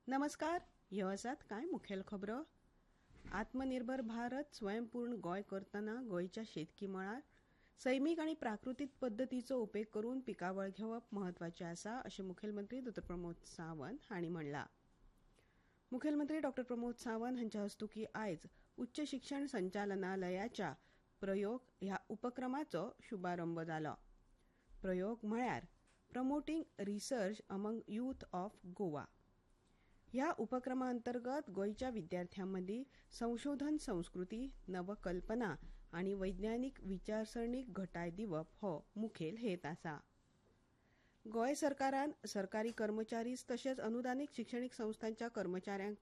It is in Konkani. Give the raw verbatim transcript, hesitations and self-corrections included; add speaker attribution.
Speaker 1: नमस्कार. ह्यो आसात कांय मुखेल खबरो. आत्मनिर्भर भारत स्वयंपूर्ण गोंय करतना गोंयच्या शेतकी मळार सैमीक आनी प्राकृतीक पद्दतीचो उपेग करून पिकावळ घेवप म्हत्वाचें आसा अशें मुखेलमंत्री डॉ प्रमोद सावंत हांणी म्हणलां. मुखेलमंत्री डॉ प्रमोद सावंत हांच्या हस्तुकीं आयज उच्च शिक्षण संचालनालयाच्या प्रयोग ह्या उपक्रमाचो शुभारंभ जालो. प्रयोग म्हळ्यार promoting research among youth of Goa. ह्या उपक्रमा अंतर्गत गोंयच्या विद्यार्थ्यां मदीं संशोधन संस्कृती, नवकल्पना आनी वैज्ञानीक विचारसरणीक घटाय दिवप हो मुखेल हेत आसा. गोंय सरकारान सरकारी कर्मचारी तशेंच अनुदानीत शिक्षणीक संस्थांच्या कर्मचाऱ्यांक